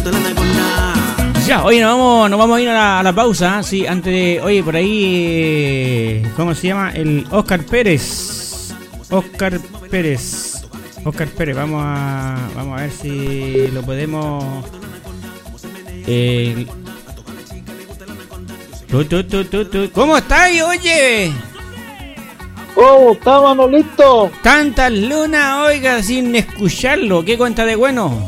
Ya, oye, nos vamos a ir a la pausa, sí, antes de, oye, por ahí, ¿cómo se llama? El Oscar Pérez, vamos a ver si lo podemos, ¿cómo estáis, oye? ¿Cómo está, Manolito? Tantas lunas, oiga, sin escucharlo, ¿qué cuenta de bueno?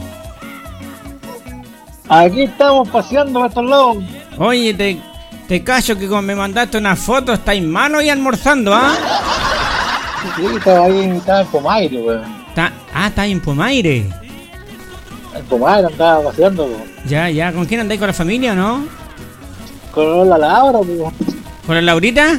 Aquí estamos paseando a estos lados. Oye, te cacho que como me mandaste una foto, estáis malo y almorzando, ¿ah? Sí, estaba en Pomaire, weón. Está en Pomaire. En Pomaire andaba paseando, weón. Ya, ¿con quién andáis? ¿Con la familia o no? Con la Laura, weón. ¿Con la Laurita?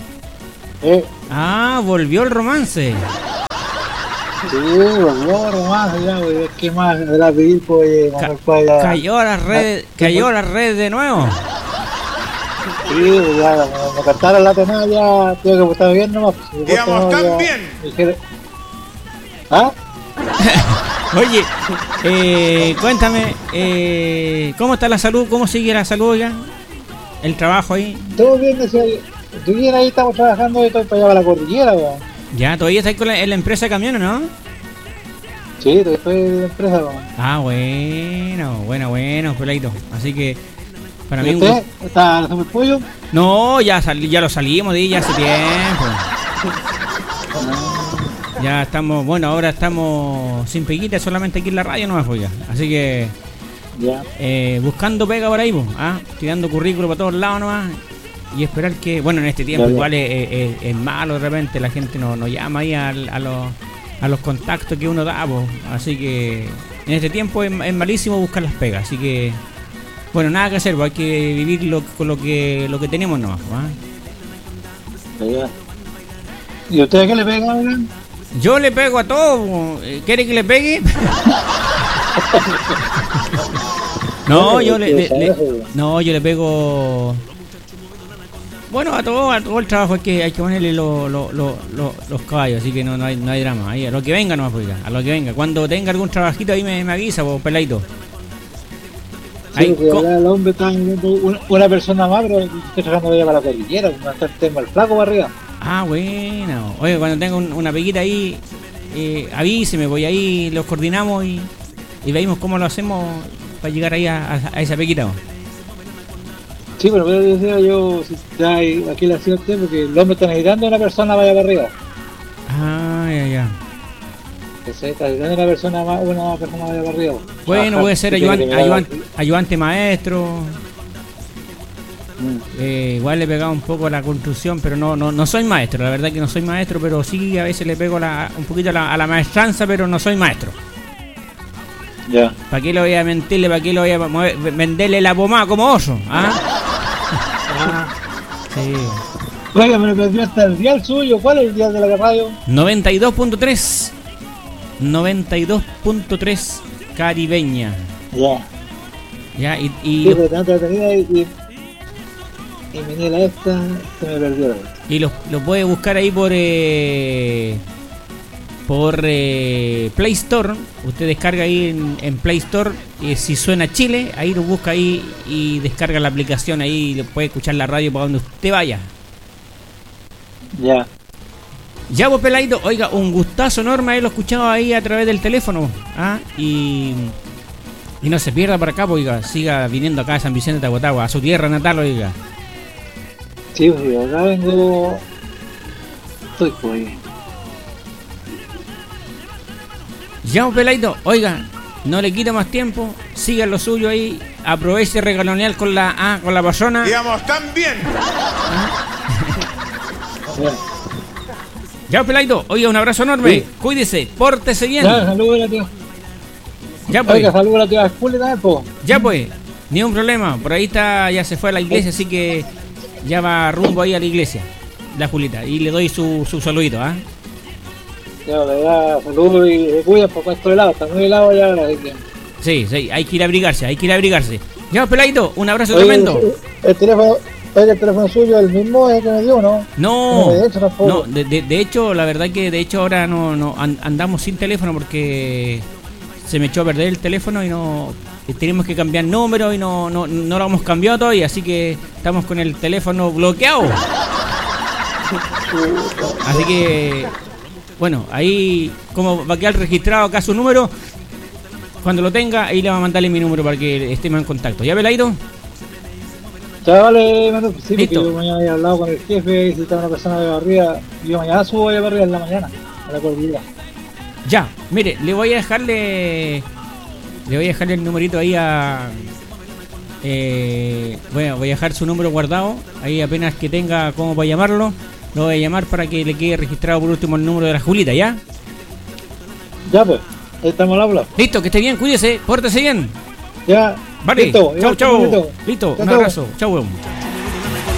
Volvió el romance. Sí, volvió romance ya, weón. ¿Qué más me la pedir, pues? Cayó a las redes de nuevo. Sí, ya, me cantaron la tonada ya, tengo que estar bien nomás. Digamos, tan bien. ¿Ah? Oye, cuéntame, ¿cómo está la salud? ¿Cómo sigue la salud ya? ¿El trabajo ahí? Todo bien, tú bien ahí, estamos trabajando y todo para allá a la cordillera, weón. Ya, ¿todavía estás en la empresa de camiones, no? Sí, estoy en la empresa, weón. Bueno, peladito. Así que, para mí... ¿Usted está haciendo el pollo? No, ya lo salimos de ahí ya hace tiempo. Ya estamos, ahora estamos sin peguita, solamente aquí en la radio nomás, pues ya. Así que, ya. Buscando pega por ahí, pues, tirando currículo para todos lados nomás. Y esperar que, en este tiempo ya, igual es malo de repente, la gente no llama ahí a los contactos que uno da, pues. Así que en este tiempo es malísimo buscar las pegas, así que nada que hacer, pues, hay que vivir con lo que tenemos nomás, pues. ¿Y usted a qué le pega, oigan? Yo le pego a todo. ¿Quiere que le pegue? No, yo le pego. Bueno, a todo el trabajo hay que ponerle los caballos, así que no hay drama. Ahí, a lo que venga nomás, pues, a lo que venga. Cuando tenga algún trabajito ahí me avisa, pues, peladito. Sí, el hombre está una persona más, pero estoy trabajando allá para la cordillera, no está el tema el flaco para arriba. Bueno. Oye, cuando tenga una peguita ahí, avíseme, voy ahí, los coordinamos y veamos cómo lo hacemos para llegar ahí a esa peguita. Sí, pero decía yo, si está aquí la ciudad, porque el hombre está necesitando una persona vaya para arriba. Ya. Que se está necesitando una persona vaya para arriba. Bueno, puede ser ayudante maestro. Igual le he pegado un poco a la construcción, pero no soy maestro, la verdad que no soy maestro, pero sí a veces le pego un poquito a la maestranza, pero no soy maestro. Ya. ¿Para qué lo voy a mentirle? ¿Para qué lo voy a venderle la pomada como oso? Sí. Oiga, me lo perdió hasta el dial suyo. ¿Cuál es el dial de la radio? 92.3 caribeña. Ya, y sí, pero tanto la tenía y venía la esta, se me perdió. Y lo puede buscar ahí por Play Store. Usted descarga ahí en Play Store, y si suena Chile, ahí lo busca ahí y descarga la aplicación ahí y le puede escuchar la radio para donde usted vaya. Ya, vos, peladito, oiga, un gustazo enorme haberlo escuchado ahí a través del teléfono. Y no se pierda para acá, oiga, siga viniendo acá a San Vicente de Tagotagua, a su tierra natal, oiga. Sí, pues acá vengo. Estoy pues. Ya, peladito, oiga, no le quito más tiempo, siga lo suyo ahí, aproveche regalonear con la persona. Digamos, tan bien. Ya, peladito, oiga, un abrazo enorme, sí. Cuídese, pórtese bien. Ya, saludos a la tía. Ya, pues. Oiga, saludos a la tía Julieta, po. Ya, pues, ni un problema, por ahí está, ya se fue a la iglesia, así que ya va rumbo ahí a la iglesia, la Julita, y le doy su saludito, Ya, le da saludos y se cuida porque estoy helado, está muy helado ya. Sí, hay que ir a abrigarse. Ya, peladito, un abrazo tremendo. El teléfono suyo es el mismo que me dio, ¿no? No, de hecho, la verdad que ahora no andamos sin teléfono porque se me echó a perder el teléfono y no tenemos que cambiar número y no lo hemos cambiado todavía, así que estamos con el teléfono bloqueado. Así que, bueno, ahí como va a quedar registrado acá su número, cuando lo tenga, ahí le va a mandarle mi número para que estemos en contacto. ¿Ya, Pelaito? Ya vale, Manu, sí, porque yo mañana he hablado con el jefe y si está una persona de barriga, yo mañana subo a barriga en la mañana, a la cordillera. Ya, mire, le voy a dejarle el numerito ahí a... bueno, voy a dejar su número guardado. Ahí apenas que tenga cómo para llamarlo, lo voy a llamar para que le quede registrado por último el número de la Julita, ¿ya? Ya pues, ahí estamos al habla. Listo, que esté bien, cuídese, pórtese bien. Ya, vale, listo, chau. Listo, un abrazo, chau.